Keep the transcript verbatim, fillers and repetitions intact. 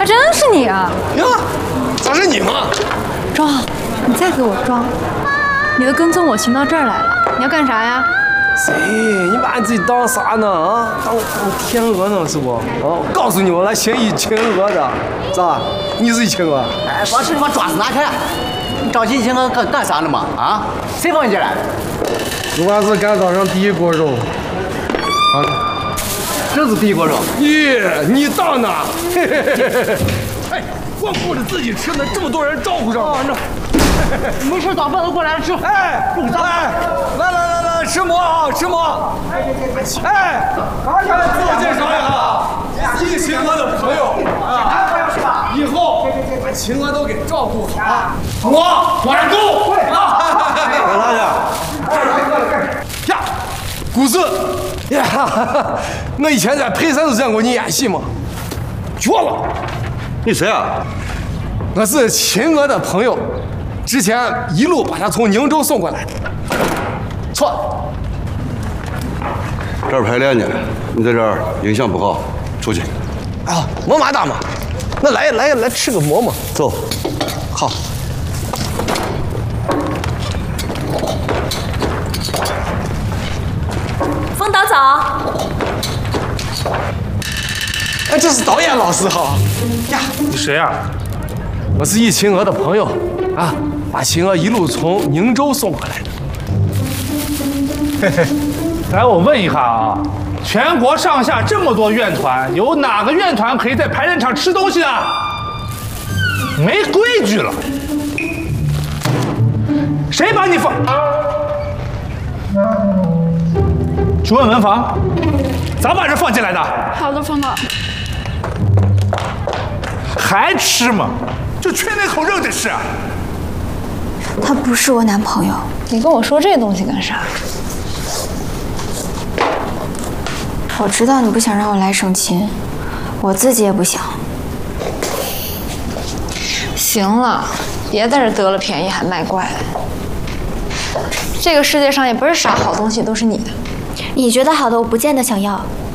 真是你啊！ 呀，咋是你嘛？ 庄，你再给我装！你都跟踪我寻到这儿来了，你要干啥呀？ 谁？你把你自己当啥呢？啊，当当天鹅呢是不？啊，我告诉你，我来寻一青鹅的，咋？你是一青鹅？ 哎，光是你把爪子拿开！你着急一青鹅干干啥呢嘛？啊？谁放你进来的？ 我是赶早上第一锅肉。啊， 这是第一锅肉。 咦，你当呢？嘿嘿嘿嘿嘿。哎，光顾着自己吃呢，这么多人招呼上。哦，那。 没事，早饭都过来了，吃。 哎，来，来来来来，吃馍啊，吃馍。哎，自我介绍一下，一秦鹅的朋友啊，以后把秦鹅都给照顾好。我管够。 我拉去。呀，古四呀，我以前在沛山都见过你演戏嘛，绝了。 你谁啊？ 我是秦鹅的朋友。之前一路把他从宁州送过来的，错。 这儿排练呢，你在这儿影响不好，出去。 啊，么嘛大嘛，那来来来吃个馍嘛， 走。 好。 风导早。 哎，这是导演老师好呀。 你谁啊？ 我是易秦娥的朋友啊。把秦娥一路从宁州送过来的。 嘿嘿，来，我问一下啊，全国上下这么多院团，有哪个院团可以在排练场吃东西啊？没规矩了！谁把你放？去问文房，咋把人放进来的？ 好的，冯导。 还吃吗？就缺那口肉的事。 他不是我男朋友，你跟我说这东西干啥？我知道你不想让我来省亲，我自己也不想。行了，别在这得了便宜还卖乖了。这个世界上也不是啥好东西都是你的。 你觉得好的，我不见得想要。